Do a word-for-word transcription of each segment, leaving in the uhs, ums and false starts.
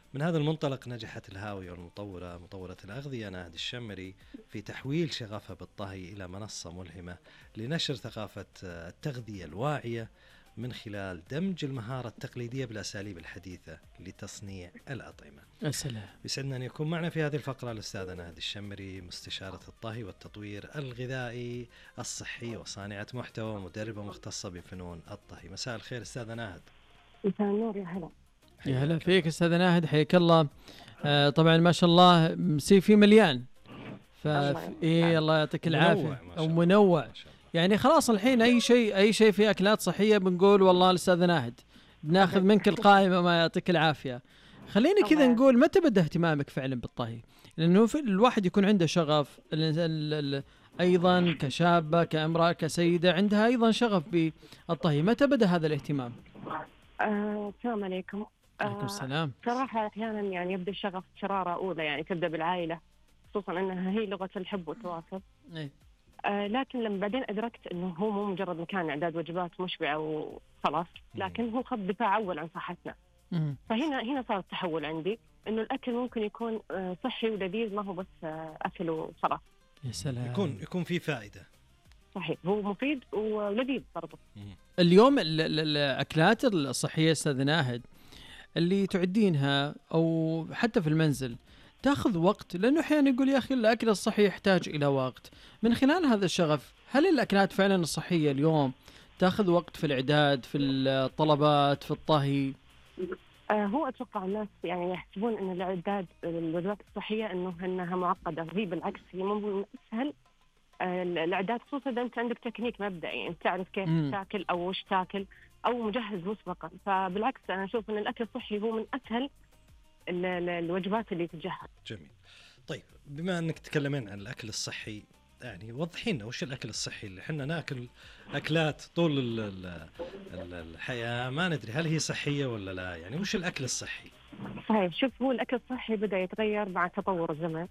من هذا المنطلق نجحت الهاوية والمطورة مطورة الأغذية ناهد الشمري في تحويل شغفها بالطهي إلى منصة ملهمة لنشر ثقافة التغذية الواعية من خلال دمج المهارة التقليدية بالأساليب الحديثة لتصنيع الأطعمة. السلام. يسعدنا أن يكون معنا في هذه الفقرة الأستاذة ناهد الشمري، مستشارة الطهي والتطوير الغذائي الصحي وصانعة محتوى ومدربة مختصة بفنون الطهي. مساء الخير أستاذة ناهد. مساء النور، يا هلا. يا هلا فيك أستاذة ناهد، حياك الله. آه طبعا ما شاء الله سي في مليان، ف إيه الله يعطيك العافية، أو منوع يعني. خلاص الحين أي شيء أي شيء في أكلات صحية بنقول والله الأستاذة ناهد بناخذ منك القائمة، ما يعطيك العافية. خليني كذا نقول، متى بدأ اهتمامك فعلا بالطهي؟ لأنه الواحد يكون عنده شغف، ال ال ال أيضا كشابة كامرأة كسيدة عندها أيضا شغف بالطهي. متى بدأ هذا الاهتمام؟ آه، السلام عليكم. عليكم السلام. صراحة أحيانا يعني يبدأ الشغف شرارة أولى، يعني تبدأ بالعائلة، خصوصا أنها هي لغة الحب والتواصل. أي. آه لكن لما بعدين أدركت أنه هو مو مجرد مكان إعداد وجبات مشبعة وخلاص، لكن هو خط دفاع أول عن صحتنا. مم. فهنا هنا صار التحول عندي، إنه الأكل ممكن يكون آه صحي ولذيذ، ما هو بس آه أكل وخلاص. يا سلام. يكون يكون في فائدة. صحيح، هو مفيد ولذيذ برضه. اليوم ال ال الأكلات الصحية أستاذ ناهد اللي تعدينها أو حتى في المنزل تأخذ وقت، لأنه أحيانا يقول يا أخي الأكل الصحي يحتاج إلى وقت. من خلال هذا الشغف، هل الأكلات فعلا الصحية اليوم تأخذ وقت في الإعداد، في الطلبات، في الطهي؟ آه هو أتوقع الناس يعني يحسبون أن الإعداد الوجبات الصحية أنه أنها معقدة، هي بالعكس هي من أسهل آه الإعداد، خصوصا إذا أنت عندك تكنيك مبدئي، أنت تعرف كيف مم. تاكل أو وش تاكل أو مجهز مسبقا. فبالعكس أنا أشوف أن الأكل الصحي هو من أسهل ال ال الوجبات اللي تتجهز. جميل. طيب بما أنك تكلمين عن الأكل الصحي، يعني وضحينا وش الأكل الصحي اللي حنا ناكل أكلات طول ال ال الحياة ما ندري هل هي صحية ولا لا، يعني وش الأكل الصحي؟ صحيح. شوف، هو الأكل الصحي بدأ يتغير مع تطور الزمان.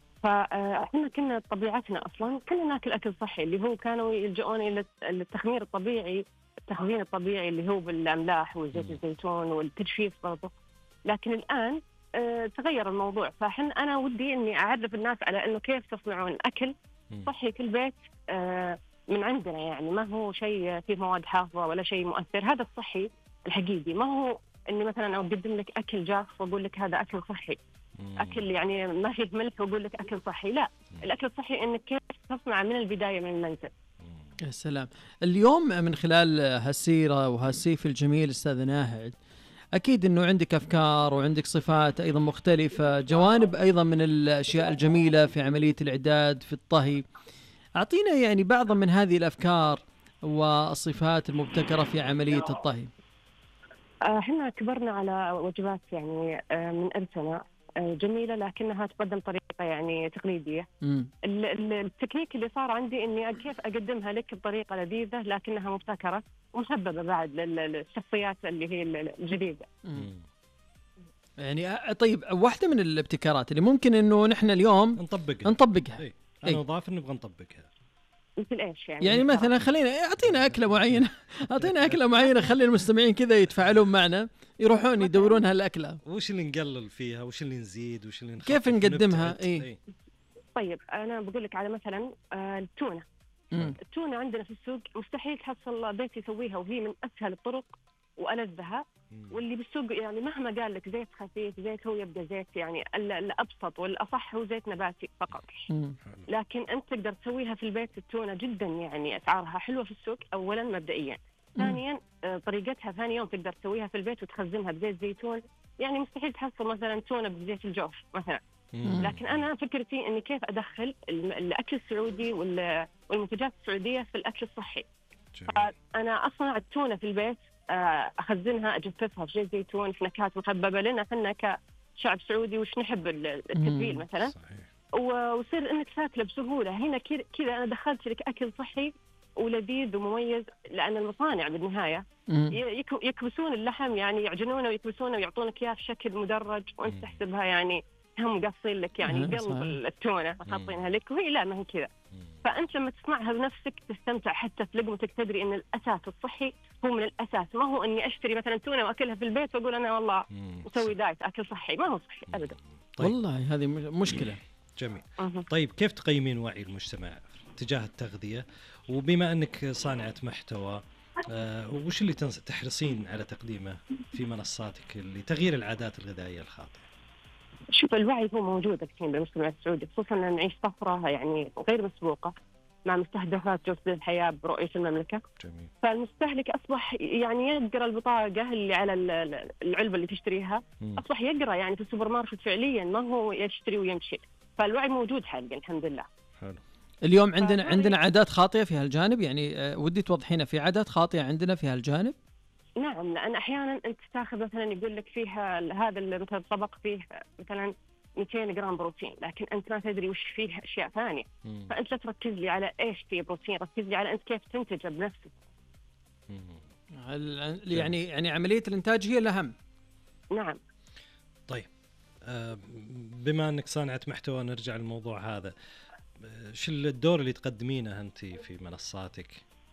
فإحنا كنا طبيعتنا أصلاً كنا ناكل أكل صحي، اللي هو كانوا يلجؤون إلى التخمير الطبيعي، التخزين الطبيعي اللي هو بالأملاح وزيت الزيتون والتجفيف برضه. لكن الآن اه تغير الموضوع، فحن أنا ودي إني أعرف الناس على إنه كيف تصنعون أكل صحي في البيت اه من عندنا، يعني ما هو شيء فيه مواد حافظة ولا شيء مؤثر. هذا الصحي الحقيقي، ما هو إني مثلاً أقدم لك أكل جاف وأقول لك هذا أكل صحي، أكل يعني ما فيه ملح وأقول لك أكل صحي. لا، الأكل الصحي إنك كيف تصنع من البداية من المنزل. يا سلام. اليوم من خلال هالسيرة وهالسيف الجميل أستاذ ناهد، أكيد أنه عندك أفكار وعندك صفات أيضا مختلفة، جوانب أيضا من الأشياء الجميلة في عملية الإعداد في الطهي. أعطينا يعني بعض من هذه الأفكار والصفات المبتكرة في عملية الطهي. احنا كبرنا على وجبات يعني من إرثنا جميلة، لكنها تقدم طريقة يعني تقليدية. التكنيك اللي صار عندي إني كيف أقدمها لك بطريقة لذيذة لكنها مبتكرة ومحببة بعد للشخصيات اللي هي الجديدة. يعني طيب، واحدة من الابتكارات اللي ممكن إنه نحن اليوم نطبقها نطبقها اي أنا أضاف نبغى نطبقها. مثل إيش يعني؟ يعني مثلا خلينا أعطينا أكلة معينة أعطينا أكلة معينة خلي المستمعين كذا يتفاعلون معنا، يروحون يدورون هالأكلة. وش اللي نقلل فيها، وش اللي نزيد، وش اللي نخفف، كيف نقدمها؟ إيه؟ إيه. طيب أنا بقول لك على مثلا آه التونة. مم. التونة عندنا في السوق مستحيل تحصل بيت يسويها، وهي من أسهل الطرق وألذها. واللي بالسوق يعني مهما قال لك زيت خفيف زيت، هو يبقى زيت يعني الأبسط والأصح هو زيت نباتي فقط. مم. لكن أنت تقدر تسويها في البيت. التونة جدا يعني أسعارها حلوة في السوق أولا مبدئيا. ثانيا طريقتها ثاني يوم تقدر تسويها في البيت وتخزنها بزيت زيتون. يعني مستحيل تحصل مثلا تونة بزيت الجوف مثلا. لكن أنا فكرتي إني كيف أدخل الأكل السعودي والمنتجات السعودية في الأكل الصحي. فأنا أصنع التونة في البيت، أخزنها أجففها في زيت زيتون في نكهات محببة لنا احنا كشعب سعودي وش نحب التتبيل مثلا. وصير إنك تاكله بسهولة. هنا كذا أنا دخلت لك أكل صحي ولذيذ ومميز، لأن المصانع بالنهاية يكبسون اللحم، يعني يعجنونه ويكبسونه ويعطونك إياه في شكل مدرج، وأنت تحسبها يعني هم قاصين لك يعني قلب التونة حاطينها لك، وهي لا ما هي كذا. فأنت لما تسمعها بنفسك تستمتع، حتى في لقمتك تدري إن الأساس الصحي هو من الأساس، ما هو إني أشتري مثلا تونة وأكلها في البيت وأقول أنا والله أسوي دايت أكل صحي، ما هو صحي أبدا. طيب. والله هذه مشكلة. جميل. طيب كيف تقيمين وعي المجتمع تجاه التغذية، وبما أنك صانعة محتوى آه وش اللي تحرصين على تقديمه في منصاتك لتغيير العادات الغذائية الخاطئة؟ شوف، الوعي هو موجود الحين بالمجتمع السعودي، خصوصا أن نعيش طفرة يعني غير مسبوقة مع مستهدفات جودة الحياة برؤية المملكة. جميل. فالمستهلك أصبح يعني يقرأ البطاقة اللي على العلبة اللي تشتريها، م. أصبح يقرأ يعني في السوبر ماركت فعليا، ما هو يشتري ويمشي. فالوعي موجود حاليا الحمد لله. حلو. اليوم عندنا عندنا عادات خاطئة في هالجانب، يعني أه ودي توضحينا في عادات خاطئة عندنا في هالجانب. نعم، لأن أحيانا أنت تاخذ مثلا يقول لك فيها هذا مثلا طبق فيه مثلا مئتين جرام بروتين، لكن أنت ما تدري وش فيه أشياء ثانية. مم. فأنت لا تركز لي على إيش فيه بروتين، ركز لي على أنت كيف تنتجه بنفسك. يعني يعني عملية الإنتاج هي الأهم. نعم. طيب آه بما أنك صانعة محتوى نرجع للموضوع هذا، شو الدور اللي تقدمينه أنت في منصاتك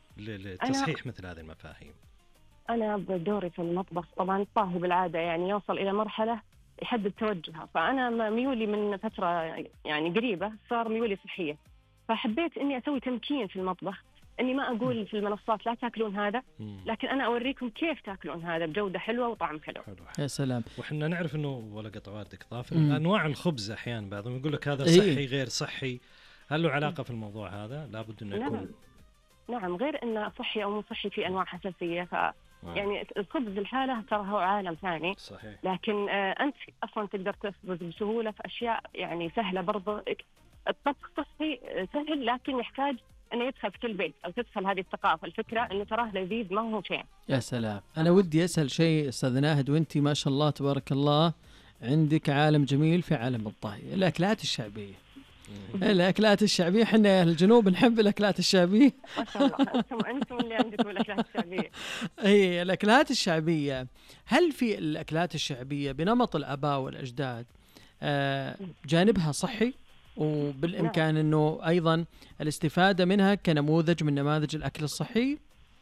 لتصحيح مثل هذه المفاهيم؟ أنا بدوري في المطبخ طبعا الطاهي بالعادة يعني يوصل إلى مرحلة يحدد توجهه، فأنا ميولي من فترة يعني قريبة صار ميولي صحية، فحبيت إني أسوي تمكين في المطبخ، إني ما أقول في المنصات لا تأكلون هذا، لكن أنا أوريكم كيف تأكلون هذا بجودة حلوة وطعم حلو. حلو. يا سلام. وحنا نعرف إنه ولا قطع واردك ضافر أنواع الخبز أحيانا بعضهم يقول لك هذا صحي إيه؟ غير صحي، هل له علاقة في الموضوع هذا؟ لابد إنه يكون. نعم. نعم، غير إنه صحي أو مو صحي في أنواع حساسية، ف يعني الخبز الحالة ترى هو عالم ثاني. صحيح. لكن آه أنت أصلا تقدر تخبز بسهولة في أشياء يعني سهلة برضه. الطبخ صحي سهل، لكن يحتاج أنه يدخل في كل بيت أو تدخل هذه الثقافة، الفكرة أنه تراه لذيذ ما هو شيء. يا سلام. أنا ودي أسأل شيء أستاذ ناهد، وأنت ما شاء الله تبارك الله عندك عالم جميل في عالم الطهي، الأكلات الشعبية. الأكلات الشعبية، حنا يا أهل الجنوب نحب الأكلات الشعبية. ما شاء الله، أنتم أنتم اللي عندكم الأكلات الشعبية. هي الأكلات الشعبية، هل في الأكلات الشعبية بنمط الآباء والأجداد آه جانبها صحي وبالإمكان إنه أيضا الاستفادة منها كنموذج من نماذج الأكل الصحي؟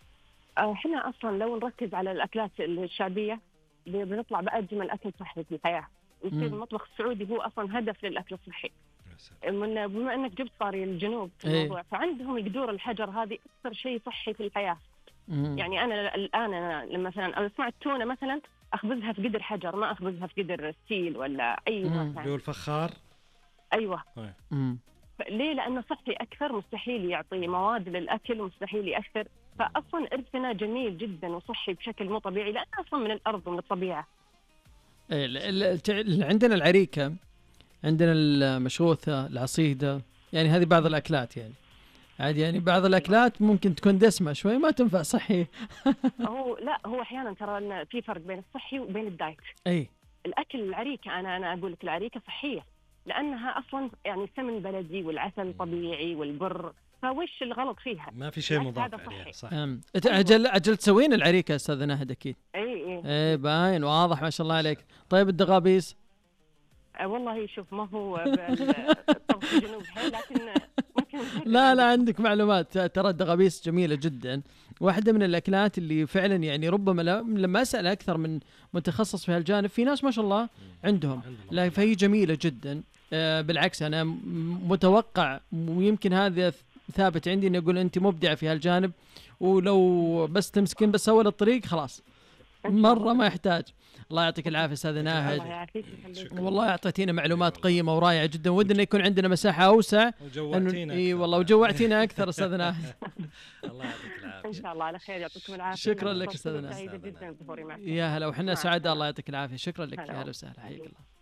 إحنا أصلا لو نركز على الأكلات الشعبية بنطلع بأجمل أكل صحي في الحياة. يصير المطبخ السعودي هو أصلا هدف للأكل الصحي. من بما انك جبت صاري الجنوب في الموضوع، ايه؟ فعندهم القدور الحجر هذه اكثر شيء صحي في الحياه. مم. يعني انا الان أنا لما مثلا اسمع التونه مثلا اخبزها في قدر حجر، ما اخبزها في قدر ستيل ولا اي نوع ثاني. الفخار. ايوه. ليه؟ لانه صحي اكثر، مستحيل يعطي مواد للاكل، مستحيل ياثر. فاصلا ارثنا جميل جدا وصحي بشكل مو طبيعي، لانه اصلا من الارض ومن الطبيعه. إيه عندنا العريكه، عندنا المشروثة، العصيدة، يعني هذه بعض الأكلات يعني عادي، يعني بعض الأكلات ممكن تكون دسمة شوي ما تنفع صحي. هو لا، هو أحيانا ترى في فرق بين الصحي وبين الدايت. أي الأكل العريكة، أنا أنا أقول لك العريكة صحية لأنها أصلا يعني سمن بلدي والعسل طبيعي والبر، فوش الغلط فيها؟ ما في شيء مضاف عليها. صح. أجل أجل تسوين العريكة أستاذ ناهد أكيد. أي أي. إيه باين واضح ما شاء الله عليك. طيب الدغابيس؟ والله شوف ما هو بالطبخ الجنوب حيل، لكن ممكن لا لا عندك معلومات. ترى الدغابيس جميلة جدا، واحدة من الأكلات اللي فعلا يعني ربما لما أسأل أكثر من متخصص في هالجانب، في ناس ما شاء الله عندهم، لا فهي جميلة جدا. آه بالعكس أنا متوقع، ويمكن هذا ثابت عندي إني أقول أنت مبدعة في هالجانب، ولو بس تمسكين بس أول الطريق خلاص مرة ما يحتاج. الله يعطيك العافية أستاذ ناهد، والله أعطيتينا معلومات قيمة ورائعة جدا، ودنا يكون عندنا مساحة أوسع. وجوعتينا إي والله وجوعتينا أكثر أستاذ ناهد. الله يعطيك العافية. إن شاء الله على خير، يعطيكم العافية. شكرا لك أستاذ ناهد. سعيدة جدا بظهوري معك. يا هلا، وحنا سعداء. الله يعطيك العافية. شكرا لك. يا هلا وسهلا، حياك الله.